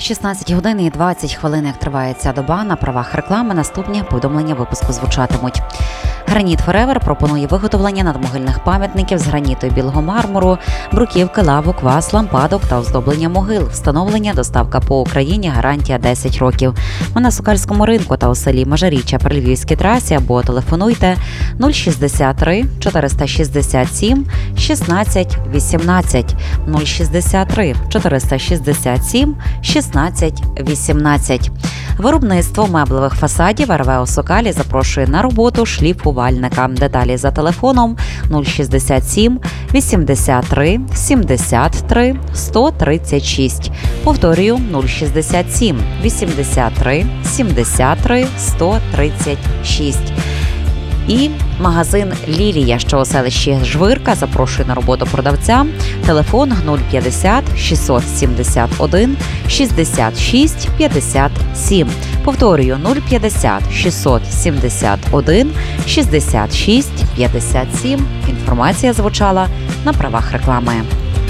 16 годин і 20 хвилин, як триває ця доба, на правах реклами наступні повідомлення випуску звучатимуть. Граніт Форевер пропонує виготовлення надмогильних пам'ятників з граніту і білого мармуру, бруківки, лавок, ваз, лампадок та оздоблення могил. Встановлення, доставка по Україні, гарантія 10 років. Ми на Сокальському ринку та у селі Межиріччя при Львівській трасі або телефонуйте 063 467 16 18 063 467 16 18. Виробництво меблевих фасадів РВО Сокалі запрошує на роботу шліфувальника. Деталі за телефоном 067 83 73 136. Повторюю, 067 83 73 136. І магазин «Лілія», що у селищі Жвирка, запрошує на роботу продавця. Телефон 050 671 66 57. Повторюю, 050 671 66 57. Інформація звучала на правах реклами.